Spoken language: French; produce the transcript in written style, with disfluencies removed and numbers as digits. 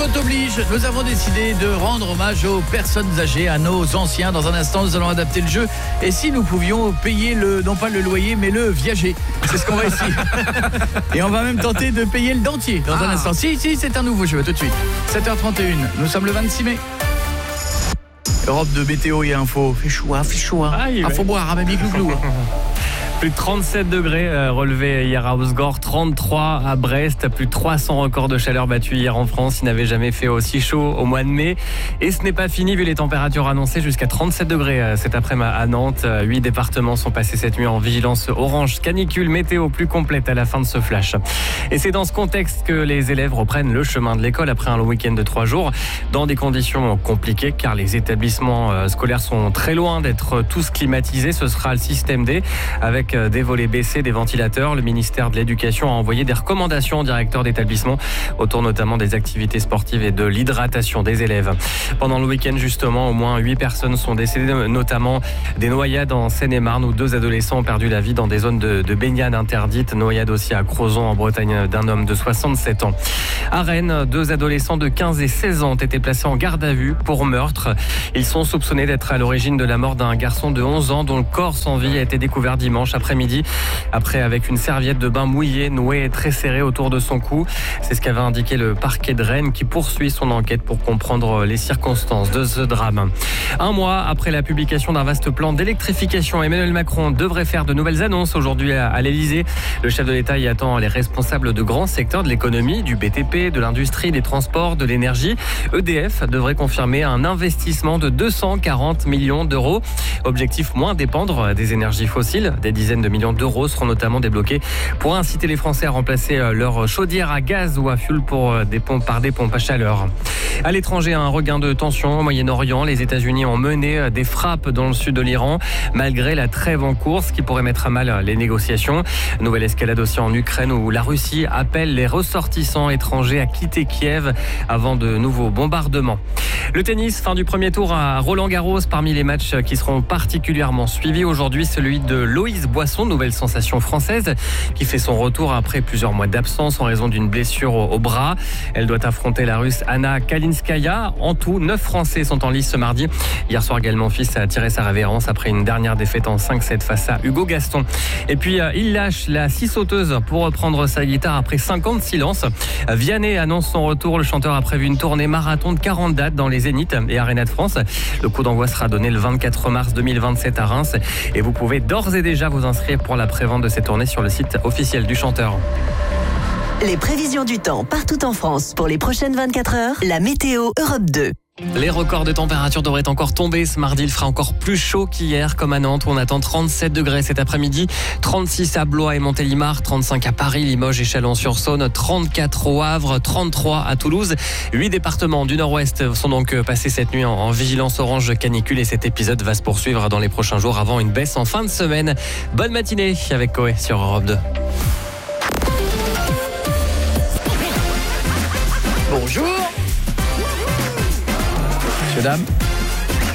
Côte oblige, nous avons décidé de rendre hommage aux personnes âgées, à nos anciens. Dans un instant, nous allons adapter le jeu. Et si nous pouvions payer non pas le loyer, mais le viager. C'est ce qu'on va essayer. Et on va même tenter de payer le dentier dans un instant. Si, c'est un nouveau jeu, tout de suite. 7h31, nous sommes le 26 mai. Europe de météo et info. Fait chaud. Faut boire, hein, mamie glouglou. Plus de 37 degrés relevés hier à Hossegor, 33 à Brest, plus de 300 records de chaleur battus hier en France. Il n'avait jamais fait aussi chaud au mois de mai. Et ce n'est pas fini vu les températures annoncées jusqu'à 37 degrés cet après-midi à Nantes. 8 départements sont passés cette nuit en vigilance orange canicule, météo plus complète à la fin de ce flash. Et c'est dans ce contexte que les élèves reprennent le chemin de l'école après un long week-end de 3 jours dans des conditions compliquées car les établissements scolaires sont très loin d'être tous climatisés. Ce sera le système D avec des volets baissés, des ventilateurs. Le ministère de l'Éducation a envoyé des recommandations aux directeurs d'établissement autour notamment des activités sportives et de l'hydratation des élèves. Pendant le week-end justement, au moins 8 personnes sont décédées, notamment des noyades en Seine-et-Marne où 2 adolescents ont perdu la vie dans des zones de baignade interdites. Noyade aussi à Crozon en Bretagne d'un homme de 67 ans. À Rennes, 2 adolescents de 15 et 16 ans ont été placés en garde à vue pour meurtre. Ils sont soupçonnés d'être à l'origine de la mort d'un garçon de 11 ans dont le corps sans vie a été découvert dimanche après-midi, avec une serviette de bain mouillée, nouée et très serrée autour de son cou. C'est ce qu'avait indiqué le parquet de Rennes qui poursuit son enquête pour comprendre les circonstances de ce drame. Un mois après la publication d'un vaste plan d'électrification, Emmanuel Macron devrait faire de nouvelles annonces aujourd'hui à l'Elysée. Le chef de l'État y attend les responsables de grands secteurs de l'économie, du BTP, de l'industrie, des transports, de l'énergie. EDF devrait confirmer un investissement de 240 millions d'euros. Objectif, moins dépendre des énergies fossiles. Des dizaines de millions d'euros seront notamment débloqués pour inciter les Français à remplacer leur chaudière à gaz ou à fioul par des pompes à chaleur. À l'étranger, un regain de tension au Moyen-Orient. Les États-Unis ont mené des frappes dans le sud de l'Iran, malgré la trêve en cours, ce qui pourrait mettre à mal les négociations. Nouvelle escalade aussi en Ukraine où la Russie appelle les ressortissants étrangers à quitter Kiev avant de nouveaux bombardements. Le tennis, fin du premier tour à Roland-Garros. Parmi les matchs qui seront particulièrement suivis aujourd'hui, celui de Loïse Boisson, nouvelle sensation française, qui fait son retour après plusieurs mois d'absence en raison d'une blessure au bras. Elle doit affronter la Russe Anna Kalinskaya. En tout, 9 Français sont en lice ce mardi. Hier soir, Gaël Monfils a tiré sa révérence après une dernière défaite en 5-7 face à Hugo Gaston. Et puis, il lâche la scie sauteuse pour reprendre sa guitare après 5 ans de silence. Vianney annonce son retour. Le chanteur a prévu une tournée marathon de 40 dates dans les Zénith et Arena de France. Le coup d'envoi sera donné le 24 mars 2027 à Reims. Et vous pouvez d'ores et déjà vous inscrire pour la prévente de cette tournée sur le site officiel du chanteur. Les prévisions du temps partout en France pour les prochaines 24 heures. La météo Europe 2. Les records de température devraient encore tomber. Ce mardi, il fera encore plus chaud qu'hier, comme à Nantes où on attend 37 degrés cet après-midi, 36 à Blois et Montélimar, 35 à Paris, Limoges et Chalon-sur-Saône, 34 au Havre, 33 à Toulouse. 8 départements du Nord-Ouest sont donc passés cette nuit en vigilance orange canicule et cet épisode va se poursuivre dans les prochains jours avant une baisse en fin de semaine. Bonne matinée avec Coé sur Europe 2. Bonjour. Mesdames.